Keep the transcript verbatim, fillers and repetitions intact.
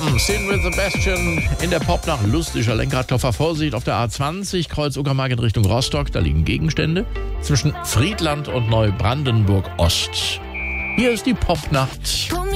Sin with Sebastian in der Popnacht. Lustiger Lenkradkoffer. Vorsicht auf der A zwanzig, Kreuz Uckermark in Richtung Rostock. Da liegen Gegenstände zwischen Friedland und Neubrandenburg Ost. Hier ist die Popnacht.